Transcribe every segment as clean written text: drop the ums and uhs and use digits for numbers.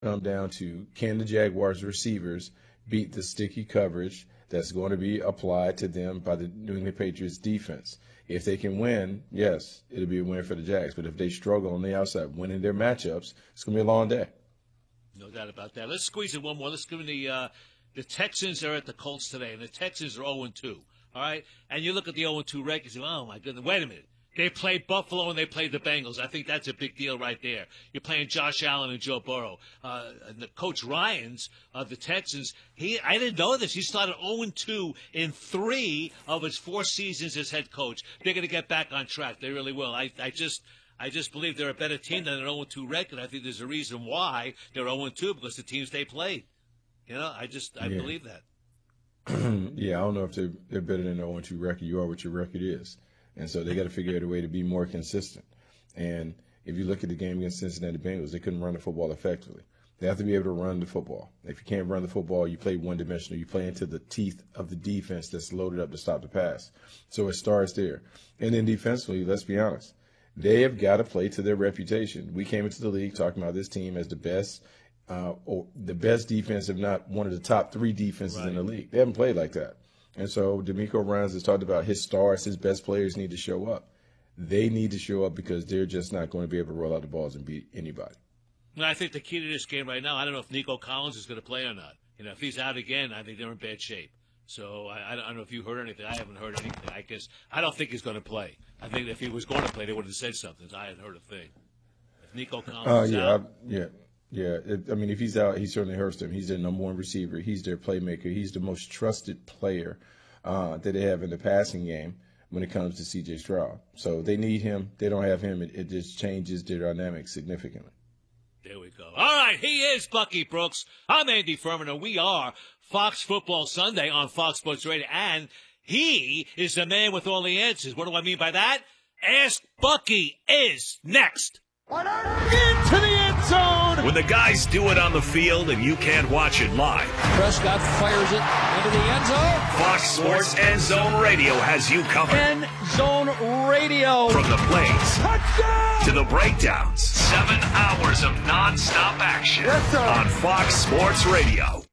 come down to, can the Jaguars receivers beat the sticky coverage that's going to be applied to them by the New England Patriots defense? If they can win, yes, it'll be a win for the Jags. But if they struggle on the outside winning their matchups, it's going to be a long day. No doubt about that. Let's squeeze in one more. Let's give the Texans are at the Colts today, and the Texans are 0-2. All right? And you look at the 0-2 record and say, oh, my goodness, wait a minute. They played Buffalo and they played the Bengals. I think that's a big deal right there. You're playing Josh Allen and Joe Burrow. The Coach Ryans of the Texans, I didn't know this. He started 0-2 in 3 of his 4 seasons as head coach. They're going to get back on track. They really will. I just believe they're a better team than an 0-2 record. I think there's a reason why they're 0-2 because the teams they played. You know, I believe that. Yeah, I don't know if they're better than an 0-2 record. You are what your record is. And so they got to figure out a way to be more consistent. And if you look at the game against Cincinnati Bengals, they couldn't run the football effectively. They have to be able to run the football. If you can't run the football, you play one-dimensional. You play into the teeth of the defense that's loaded up to stop the pass. So it starts there. And then defensively, let's be honest, they have got to play to their reputation. We came into the league talking about this team as the best or the best defense, if not one of the top 3 defenses in the league. They haven't played like that. And so DeMeco Ryans has talked about his stars, his best players need to show up. They need to show up because they're just not going to be able to roll out the balls and beat anybody. Well, I think the key to this game right now, I don't know if Nico Collins is going to play or not. You know, if he's out again, I think they're in bad shape. So I don't know if you heard anything. I haven't heard anything. I don't think he's going to play. I think if he was going to play, they would have said something. I hadn't heard a thing. If Nico Collins is out. Yeah. I mean, if he's out, he certainly hurts them. He's their number 1 receiver. He's their playmaker. He's the most trusted player that they have in the passing game when it comes to C.J. Stroud. So they need him. They don't have him. It just changes their dynamics significantly. There we go. All right, he is Bucky Brooks. I'm Andy Furman, and we are Fox Football Sunday on Fox Sports Radio. And he is the man with all the answers. What do I mean by that? Ask Bucky is next. Into the end zone. When the guys do it on the field and you can't watch it live, Prescott fires it into the end zone. Fox Sports End Zone Radio has you covered. End Zone Radio. From the plays Touchdown! to the breakdowns, 7 hours of nonstop action on Fox Sports Radio.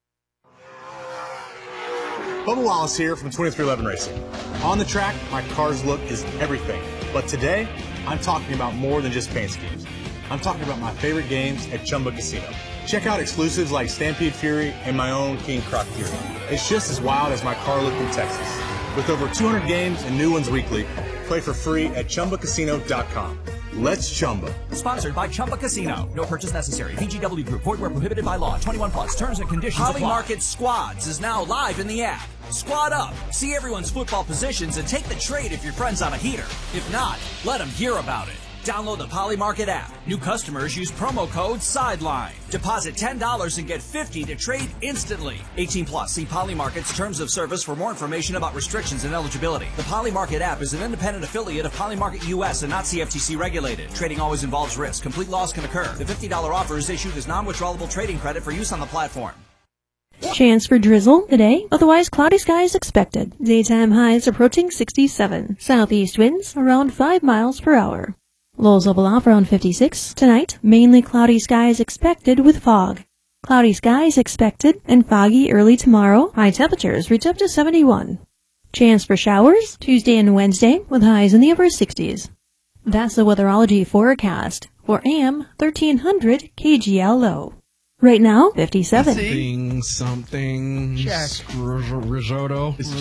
Bubba Wallace here from 2311 Racing. On the track, my car's look is everything. But today, I'm talking about more than just paint schemes. I'm talking about my favorite games at Chumba Casino. Check out exclusives like Stampede Fury and my own King Croc Fury. It's just as wild as my car look in Texas. With over 200 games and new ones weekly, play for free at ChumbaCasino.com. Let's Chumba. Sponsored by Chumba Casino. No purchase necessary. VGW Group. Void where prohibited by law. 21 plus. Terms and conditions apply. Poly Market Squads is now live in the app. Squad up. See everyone's football positions and take the trade if your friend's on a heater. If not, let them hear about it. Download the Poly Market app. New customers use promo code SIDELINE. Deposit $10 and get $50 to trade instantly. 18 plus. See Poly Market's terms of service for more information about restrictions and eligibility. The Poly Market app is an independent affiliate of Poly Market US and not CFTC regulated. Trading always involves risk. Complete loss can occur. The $50 offer is issued as non-withdrawable trading credit for use on the platform. Chance for drizzle today, otherwise cloudy skies expected. Daytime highs approaching 67. Southeast winds around 5 miles per hour. Lows level off around 56. Tonight, mainly cloudy skies expected with fog. Cloudy skies expected and foggy early tomorrow. High temperatures reach up to 71. Chance for showers Tuesday and Wednesday with highs in the upper 60s. That's the weatherology forecast for AM 1300 KGL low. Right now, 57. Something. Jack. Risotto. It's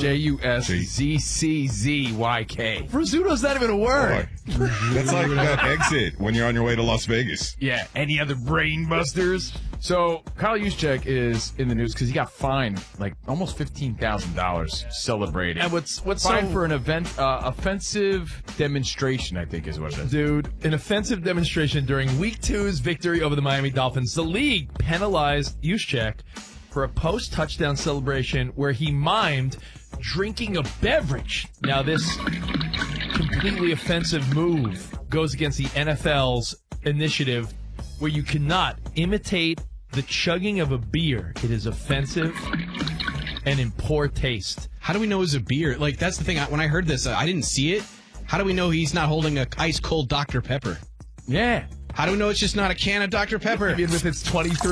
Juszczyzyk. Risotto's not even a word. That's like that exit when you're on your way to Las Vegas. Yeah, any other brain busters? So, Kyle Juszczyk is in the news because he got fined like almost $15,000 celebrating. And what's fined so... for an offensive demonstration, I think is what it is. Dude, an offensive demonstration during Week 2's victory over the Miami Dolphins. The league penalized Juszczyk for a post-touchdown celebration where he mimed drinking a beverage. Now, this completely offensive move goes against the NFL's initiative where you cannot imitate the chugging of a beer. It is offensive and in poor taste. How do we know it was a beer? Like, that's the thing. When I heard this, I didn't see it. How do we know he's not holding a ice-cold Dr. Pepper? Yeah. How do we know it's just not a can of Dr. Pepper? I mean, with its 23